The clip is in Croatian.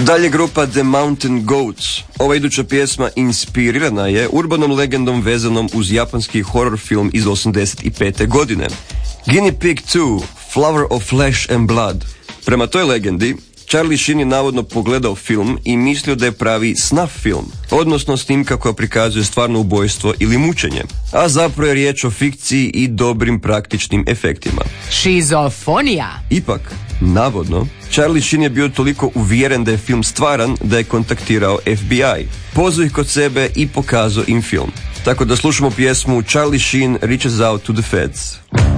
Dalje grupa The Mountain Goats. Ova iduća pjesma inspirirana je urbanom legendom vezanom uz japanski horror film iz 85. godine. Guinea Pig 2, Flower of Flesh and Blood. Prema toj legendi, Charlie Sheen je navodno pogledao film i mislio da je pravi snuff film, odnosno snimka koja prikazuje stvarno ubojstvo ili mučenje, a zapravo je riječ o fikciji i dobrim praktičnim efektima. Šizofonija. Ipak, navodno, Charlie Sheen je bio toliko uvjeren da je film stvaran da je kontaktirao FBI, pozvao ih kod sebe i pokazao im film. Tako da slušamo pjesmu Charlie Sheen Reaches Out to the Feds.